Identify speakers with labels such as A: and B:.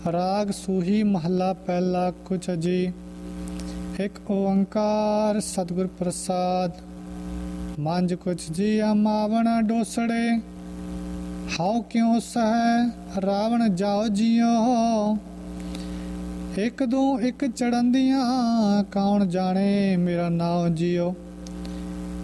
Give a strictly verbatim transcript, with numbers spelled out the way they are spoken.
A: ਰਾਗ ਸੂਹੀ ਮਹੱਲਾ ਪਹਿਲਾ। ਕੁਛ ਅਜੀ ਇੱਕ ਓੰਕਾਰ ਸਤਿਗੁਰ ਪ੍ਰਸਾਦ। ਮੰਜ ਕੁਛ ਜੀਆ ਮਾਵਣ ਡੋਸੜੇ, ਹਾਉ ਕਿਉ ਸਹਿ ਰਾਵਣ ਜਾਓ ਜੀਓ। ਇੱਕ ਦੋ ਇੱਕ ਚੜਨ ਦੀਆਂ, ਕੌਣ ਜਾਣੇ ਮੇਰਾ ਨਾਉ ਜੀਓ।